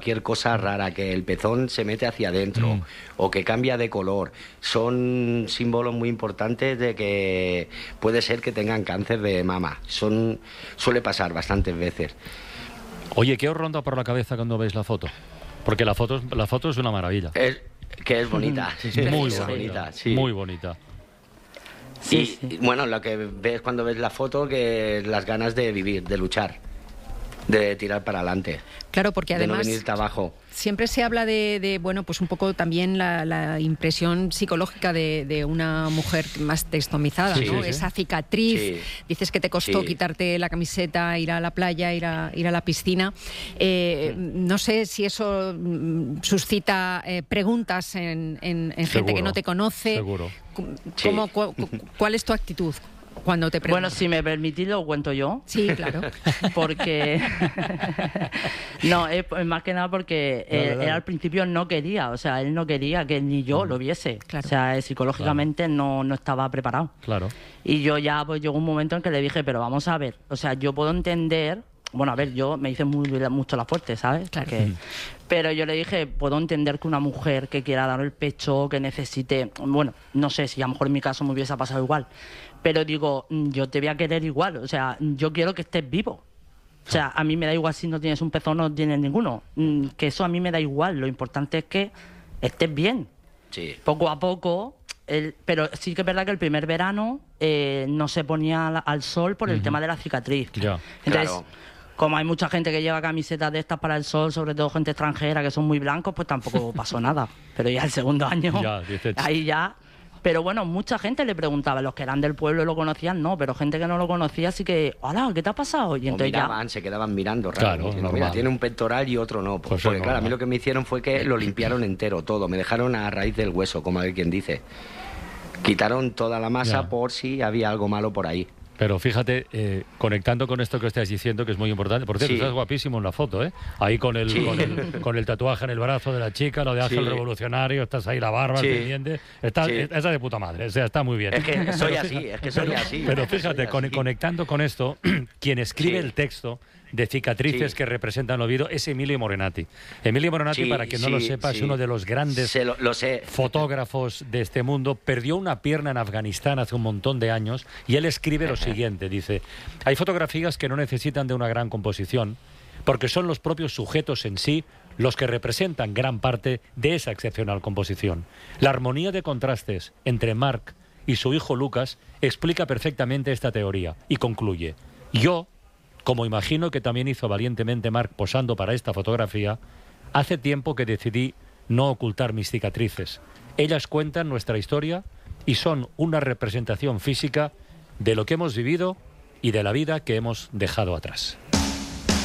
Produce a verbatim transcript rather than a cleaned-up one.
cualquier cosa rara, que el pezón se mete hacia adentro mm. o que cambia de color, son símbolos muy importantes de que puede ser que tengan cáncer de mama. Son, suele pasar bastantes veces. Oye, ¿qué os ronda por la cabeza cuando veis la foto? Porque la foto, la foto es una maravilla. Es, que es bonita. Es muy bonita, bonita sí. Muy bonita. Sí, y, sí. y bueno, lo que ves cuando ves la foto, que las ganas de vivir, de luchar, de tirar para adelante. Claro, porque además de no venirte abajo. Siempre se habla de, de bueno, pues un poco también la, la impresión psicológica de, de una mujer más testomizada, sí, ¿no? Sí, Esa cicatriz, sí. dices que te costó sí. quitarte la camiseta, ir a la playa, ir a, ir a la piscina. Eh, sí. No sé si eso suscita eh, preguntas en, en, en gente que no te conoce. Seguro. ¿Cómo, sí. cu, cu, ¿Cuál es tu actitud cuando te preguntan? Bueno, si me permitís lo cuento yo. Sí, claro. Porque no, es más que nada porque dale, él, dale. él al principio no quería, o sea, él no quería que ni yo lo viese. Claro. O sea, psicológicamente claro. no, no estaba preparado. Claro. Y yo ya pues llegó un momento en que le dije, pero vamos a ver, o sea, yo puedo entender, bueno, a ver, yo me hice muy, mucho la fuerte, ¿sabes? Claro. Que, pero yo le dije, puedo entender que una mujer que quiera dar el pecho, que necesite, bueno, no sé si a lo mejor en mi caso me hubiese pasado igual, pero digo, yo te voy a querer igual, o sea, yo quiero que estés vivo. O sea, a mí me da igual si no tienes un pezón o no tienes ninguno, que eso a mí me da igual, lo importante es que estés bien. Sí. Poco a poco, el, pero sí que es verdad que el primer verano eh, no se ponía al, al sol por el uh-huh. tema de la cicatriz. Ya. Entonces, claro. como hay mucha gente que lleva camisetas de estas para el sol, sobre todo gente extranjera que son muy blancos, pues tampoco pasó nada. Pero ya el segundo año, ya, dices... ahí ya... Pero bueno, mucha gente le preguntaba, los que eran del pueblo y lo conocían, no, pero gente que no lo conocía sí que, hola, ¿qué te ha pasado? Y entonces o miraban, ya... se quedaban mirando, raro, claro, diciendo, mira, tiene un pectoral y otro no. Pues porque claro, a mí lo que me hicieron fue que lo limpiaron entero, todo, me dejaron a raíz del hueso, como hay quien dice. Quitaron toda la masa ya. por si había algo malo por ahí. Pero fíjate, eh, conectando con esto que estás diciendo, que es muy importante. Por cierto, sí. estás guapísimo en la foto, ¿eh? Ahí con el, sí. con el con el tatuaje en el brazo de la chica, lo de Ángel sí. Revolucionario, estás ahí la barba, sí. el pendiente. Está, sí. Esa de puta madre, o sea, está muy bien. Es que soy así, es que soy pero, así. Pero fíjate, con, conectando con esto, quien escribe sí. el texto de cicatrices sí. que representan el Oviedo es Emilio Morenati. Emilio Morenati, sí, para quien no sí, lo sepa, sí. es uno de los grandes lo, lo sé. fotógrafos de este mundo. Perdió una pierna en Afganistán hace un montón de años y él escribe lo siguiente, dice: hay fotografías que no necesitan de una gran composición porque son los propios sujetos en sí los que representan gran parte de esa excepcional composición. La armonía de contrastes entre Marc y su hijo Lucas explica perfectamente esta teoría y concluye: yo, como imagino que también hizo valientemente Marc posando para esta fotografía, hace tiempo que decidí no ocultar mis cicatrices. Ellas cuentan nuestra historia y son una representación física de lo que hemos vivido y de la vida que hemos dejado atrás.